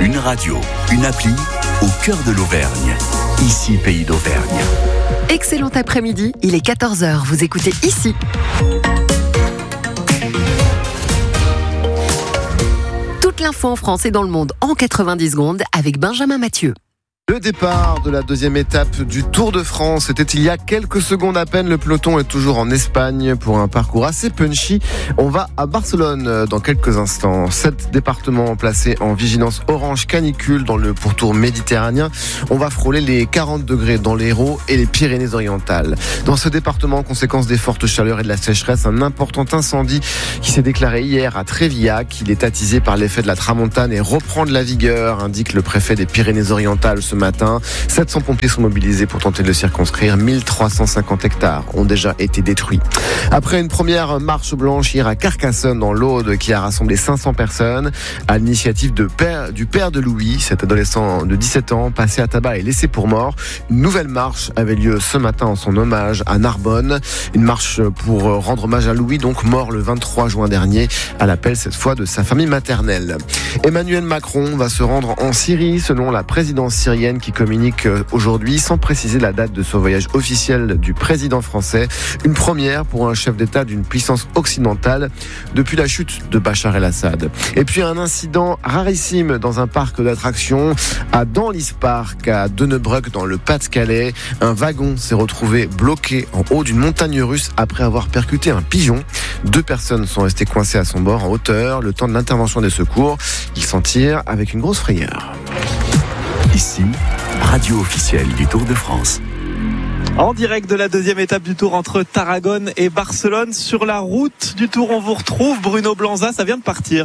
Une radio, une appli au cœur de l'Auvergne. Ici, Pays d'Auvergne. Excellent après-midi, il est 14h, vous écoutez ici. Toute l'info en France et dans le monde en 90 secondes avec Benjamin Mathieu. Le départ de la deuxième étape du Tour de France, c'était il y a quelques secondes à peine. Le peloton est toujours en Espagne pour un parcours assez punchy. On va à Barcelone dans quelques instants. 7 départements placés en vigilance orange canicule dans le pourtour méditerranéen. On va frôler les 40 degrés dans l'Hérault et les Pyrénées-Orientales. Dans ce département, conséquence des fortes chaleurs et de la sécheresse, un important incendie qui s'est déclaré hier à Trévillac. Il est attisé par l'effet de la tramontane et reprend de la vigueur, indique le préfet des Pyrénées-Orientales ce matin. 700 pompiers sont mobilisés pour tenter de le circonscrire. 1350 hectares ont déjà été détruits. Après une première marche blanche hier à Carcassonne dans l'Aude qui a rassemblé 500 personnes à l'initiative du père de Louis, cet adolescent de 17 ans passé à tabac et laissé pour mort. Une nouvelle marche avait lieu ce matin en son hommage à Narbonne. Une marche pour rendre hommage à Louis, donc mort le 23 juin dernier, à l'appel cette fois de sa famille maternelle. Emmanuel Macron va se rendre en Syrie selon la présidence syrienne qui communique aujourd'hui sans préciser la date de son voyage officiel du président français. Une première pour un chef d'État d'une puissance occidentale depuis la chute de Bachar el-Assad. Et puis un incident rarissime dans un parc d'attractions à Danlis Park à Donnebroek dans le Pas-de-Calais. Un wagon s'est retrouvé bloqué en haut d'une montagne russe après avoir percuté un pigeon. 2 personnes sont restées coincées à son bord en hauteur le temps de l'intervention des secours. Ils s'en tirent avec une grosse frayeur. Ici, radio officielle du Tour de France. En direct de la deuxième étape du Tour entre Tarragone et Barcelone. Sur la route du Tour, on vous retrouve. Bruno Blanza, ça vient de partir.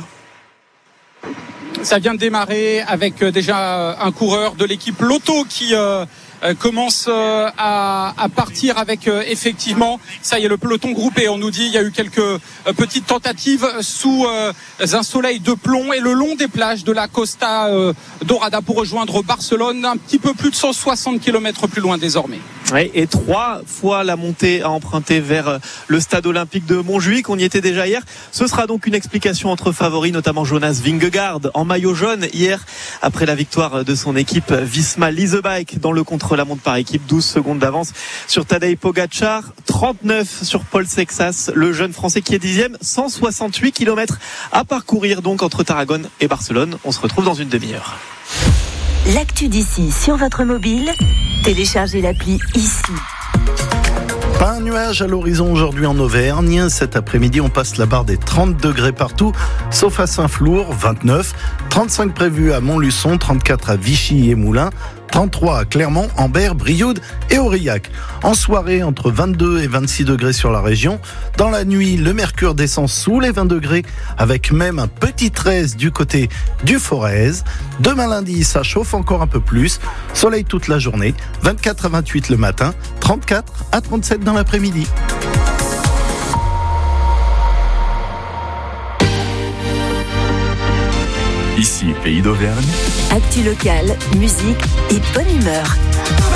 Ça vient de démarrer avec déjà un coureur de l'équipe Lotto qui commence à partir avec effectivement, ça y est, le peloton groupé. On nous dit il y a eu quelques petites tentatives sous un soleil de plomb et le long des plages de la Costa Dorada pour rejoindre Barcelone, un petit peu plus de 160 km plus loin désormais. Oui, et 3 fois la montée à emprunter vers le stade olympique de Montjuïc. On y était déjà hier. Ce sera donc une explication entre favoris, notamment Jonas Vingegaard en maillot jaune hier après la victoire de son équipe Visma Leasebike dans le contre-la-montre par équipe. 12 secondes d'avance sur Tadej Pogačar, 39 sur Paul Sexas, le jeune français qui est 10e. 168 km à parcourir donc entre Tarragone et Barcelone. On se retrouve dans une demi-heure. L'actu d'ici sur votre mobile, téléchargez l'appli ici. Pas un nuage à l'horizon aujourd'hui en Auvergne. Cet après-midi, on passe la barre des 30 degrés partout, sauf à Saint-Flour, 29, 35 prévus à Montluçon, 34 à Vichy et Moulins, 33 à Clermont, Ambert, Brioude et Aurillac. En soirée, entre 22 et 26 degrés sur la région. Dans la nuit, le mercure descend sous les 20 degrés, avec même un petit 13 du côté du Forez. Demain lundi, ça chauffe encore un peu plus. Soleil toute la journée, 24 à 28 le matin, 34 à 37 dans l'après-midi. Ici, Pays d'Auvergne. Actu locale, musique et bonne humeur.